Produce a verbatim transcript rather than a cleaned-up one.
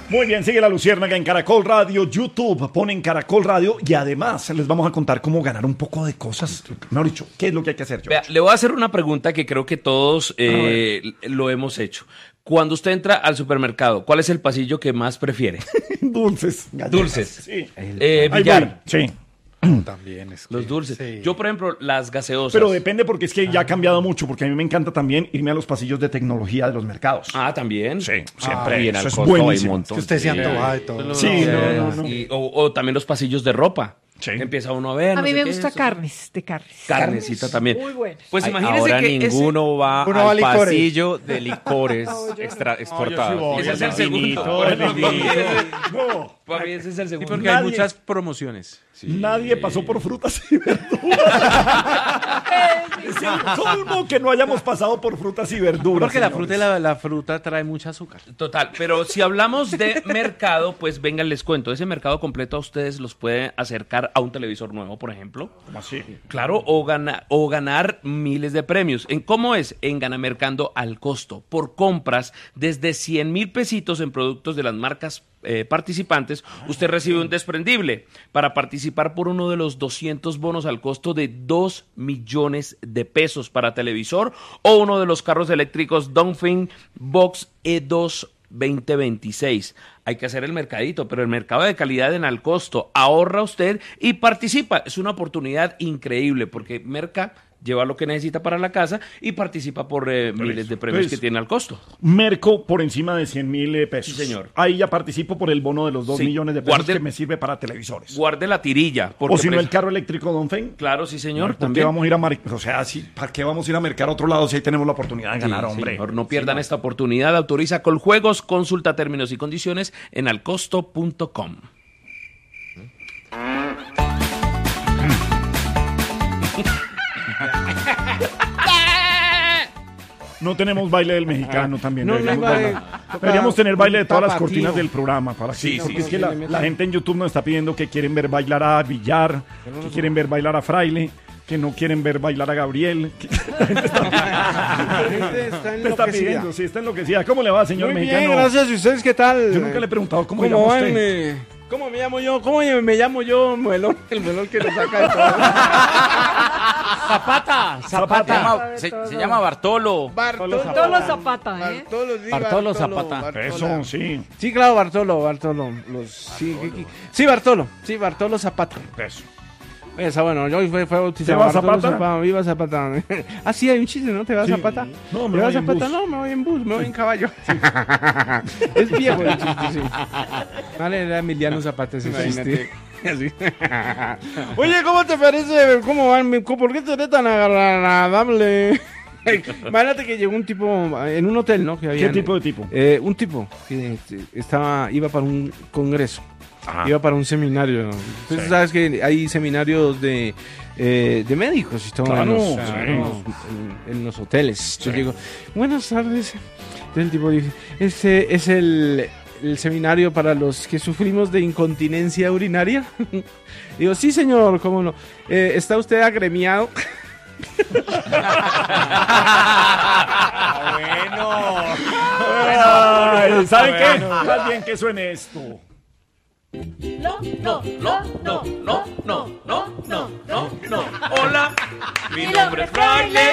Muy bien, sigue la Luciérnaga en Caracol Radio, YouTube, ponen Caracol Radio y además les vamos a contar cómo ganar un poco de cosas. Mejor dicho, ¿qué es lo que hay que hacer, George? Vea, le voy a hacer una pregunta que creo que todos eh, lo hemos hecho. Cuando usted entra al supermercado, ¿cuál es el pasillo que más prefiere? Dulces. Galletas. Dulces. Sí. Eh, Ahí billar. voy. Sí. También es que, Los dulces. sí. Yo, por ejemplo, las gaseosas. Pero depende porque es que ya ha cambiado mucho, porque a mí me encanta también irme a los pasillos de tecnología de los mercados. Ah, también. Sí, Ah, siempre. bien, Eso al es costo hay un buenísimo. montón. Que usted se Sí. antoja y todo. Sí, Eh, no, no, no. y- o, o también los pasillos de ropa. Sí. Empieza uno a ver. A no mí sé me qué, gusta eso. carnes, de carnes. Carnecita también. Muy buenas. Pues Ay, imagínese ahora que ninguno va Uno va a al licores. pasillo de licores extra exportados. Ese es el segundo. vinito, el vinito. No, Para mí ese es el Sí, segundo. porque Nadie- hay muchas promociones. Sí. nadie pasó por frutas y verduras. Es el colmo que no hayamos pasado por frutas y verduras. Porque la señores. fruta, y la, la fruta trae mucha azúcar. Total, pero si hablamos de mercado, pues venga, les cuento. Ese mercado completo a ustedes los puede acercar a un televisor nuevo, por ejemplo. ¿Cómo así? Claro, o, gana- o ganar miles de premios. ¿En cómo es? En Ganamercando al costo. Por compras desde cien mil pesitos en productos de las marcas eh, participantes, usted recibe un desprendible para participar por uno de los doscientos bonos al costo de dos millones de pesos para televisor o uno de los carros eléctricos Dongfeng Box E dos veinte veintiséis. Hay que hacer el mercadito, pero el mercado de calidad en al costo. Ahorra usted y participa. Es una oportunidad increíble porque Merca lleva lo que necesita para la casa y participa por eh, miles de premios Pues, que tiene al costo. Merco por encima de cien mil eh, pesos. Sí, señor. Ahí ya participo por el bono de los dos Sí. millones de pesos Guarde- que me sirve para televisores. Guarde la tirilla. Porque O si no, pres- el carro eléctrico Don Fen. Claro, sí, señor. ¿Por qué También. vamos a ir a mar... O sea, sí, ¿para qué vamos a ir a mercar a otro lado si ahí tenemos la oportunidad de ganar, Sí, hombre? señor, no pierdan esta oportunidad. Autoriza Coljuegos, consulta términos y condiciones en alcosto punto com. No tenemos baile del mexicano también. No, no deberíamos hay baile. bailar. Toca Deberíamos tener baile de todas las tapatío. cortinas del programa. Para que, Sí, porque sí, es que sí. la, la gente en YouTube nos está pidiendo que quieren ver bailar a Villar, que quieren ver bailar a Fraile, que no quieren ver bailar a Gabriel. que- la gente está, La gente está me está pidiendo, sí, está enloquecida. ¿Cómo le va, señor Muy mexicano? bien, gracias. ¿Y ustedes qué tal? Yo nunca le he preguntado cómo, ¿Cómo llama van? usted. eh? ¿Cómo me llamo yo? ¿Cómo me llamo yo? Melón, el melón que lo saca de todo. Zapata. Zapata, Zapata. Llama- se, se llama Bartolo. Bartolo Zapata, ¿eh? Bartolo, sí, Bartolo Zapata. Bartola. Eso, sí. Sí, claro, Bartolo, Bartolo. Los, sí, sí, sí, Bartolo. Sí, Bartolo Zapata. Eso. Esa, bueno, yo fue, fue bautizado. ¿Te va Bartolo Zapata? Viva Zapata. Ah, sí, hay un chiste, ¿no? ¿Te va Sí. Zapata? No, me ¿Te va voy en Zapata? bus. No, me voy en bus, me voy en caballo. Es viejo el chiste, sí. Vale, era Emiliano Zapata ese chiste. Así. Oye, ¿cómo te parece? ¿Cómo van? ¿Por qué te eres tan agradable? Imagínate que llegó un tipo en un hotel, ¿no? Que ¿Qué habían- tipo de tipo? Eh, un tipo que este, estaba, iba para un congreso, Ajá. iba para un seminario. Entonces, Sí. sabes que hay seminarios de, eh, de médicos y todo Claro, en, los, sí. en, los, en- en los hoteles. Yo digo, buenas tardes. Entonces el tipo dice, este es el, el seminario para los que sufrimos de incontinencia urinaria. Digo, sí señor, cómo no. Eh, ¿Está usted agremiado? Ay, ¿saben qué? Más bien que suene esto. No, no, no, no, no, no, no, no, no, no. Hola, mi nombre es Fraile.